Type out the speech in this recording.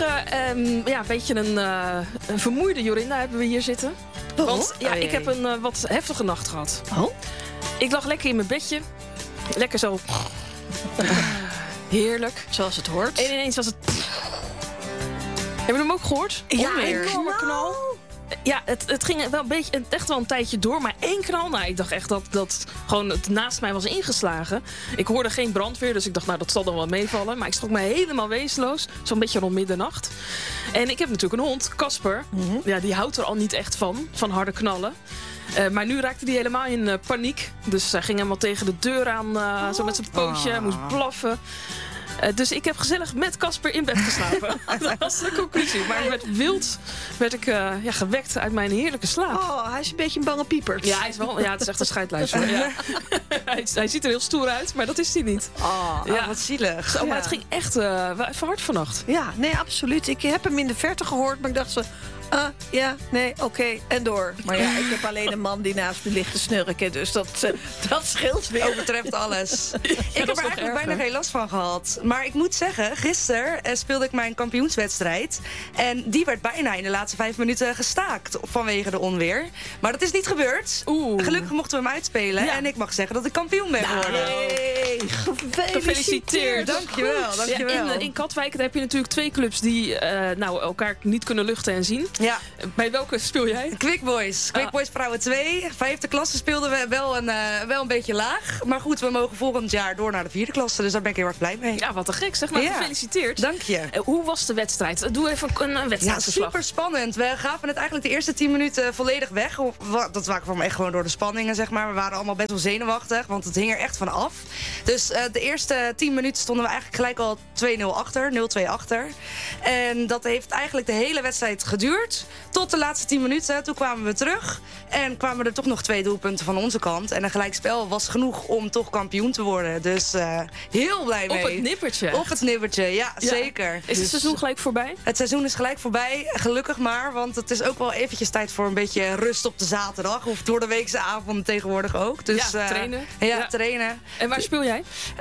vanmorgen een beetje een vermoeide Jorinda hebben we hier zitten. Want ik heb een wat heftige nacht gehad. Oh? Ik lag lekker in mijn bedje. Lekker zo. Heerlijk. Zoals het hoort. En ineens was het... Hebben we hem ook gehoord? Ja, Onweer. een enorme knal. Ja, het ging wel een beetje, echt wel een tijdje door. Maar één knal, nou, ik dacht echt dat gewoon het naast mij was ingeslagen. Ik hoorde geen brandweer, dus ik dacht, nou, dat zal dan wel meevallen. Maar ik schrok me helemaal wezenloos. Zo'n beetje rond middernacht. En ik heb natuurlijk een hond, Casper. Mm-hmm. Ja, die houdt er al niet echt van harde knallen. Maar nu raakte hij helemaal in paniek. Dus hij ging helemaal tegen de deur aan, zo met zijn pootje. Hij moest blaffen. Dus ik heb gezellig met Casper in bed geslapen. Dat was de conclusie. Maar werd ik gewekt uit mijn heerlijke slaap. Oh, hij is een beetje een bange piepert. Ja, het is echt een scheidluister. Ja. Hij ziet er heel stoer uit, maar dat is hij niet. Wat zielig. Zo, maar het ging echt wel even hard vannacht. Ja, nee, absoluut. Ik heb hem in de verte gehoord, maar ik dacht zo... oké, en door. Maar ja, ik heb alleen een man die naast me ligt te snurken. Dus dat scheelt weer. Overtreft alles. Ik heb dat er is nog eigenlijk bijna erger. geen last van gehad. Maar ik moet zeggen, gisteren speelde ik mijn kampioenswedstrijd. En die werd bijna in de laatste 5 minuten gestaakt vanwege de onweer. Maar dat is niet gebeurd. Oeh. Gelukkig mochten we hem uitspelen. Ja. En ik mag zeggen dat ik kampioen ben geworden. Nee, Gefeliciteerd. Dankjewel. Ja, in Katwijk heb je natuurlijk 2 clubs die elkaar niet kunnen luchten en zien. Ja, Bij welke speel jij? Quick Boys Vrouwen 2. 5e klasse speelden we wel een beetje laag. Maar goed, we mogen volgend jaar door naar de 4e klasse. Dus daar ben ik heel erg blij mee. Ja, wat een gek zeg. Maar Ja. Gefeliciteerd. Dank je. Hoe was de wedstrijd? Doe even een Ja, wedstrijdverslag. super spannend. We gaven het eigenlijk de eerste 10 minuten volledig weg. Dat kwam echt gewoon door de spanningen, zeg maar. We waren allemaal best wel zenuwachtig, want het hing er echt van af. Dus de eerste 10 minuten stonden we eigenlijk gelijk al 2-0 achter, 0-2 achter. En dat heeft eigenlijk de hele wedstrijd geduurd. Tot de laatste 10 minuten. Toen kwamen we terug. En kwamen er toch nog 2 doelpunten van onze kant. En een gelijkspel was genoeg om toch kampioen te worden. Dus heel blij mee. Op het nippertje. Op het nippertje, ja, zeker. Is het seizoen gelijk voorbij? Het seizoen is gelijk voorbij, gelukkig maar. Want het is ook wel eventjes tijd voor een beetje rust op de zaterdag. Of door de weekse avond tegenwoordig ook. Dus, Ja, trainen. Ja, trainen. En waar speel jij?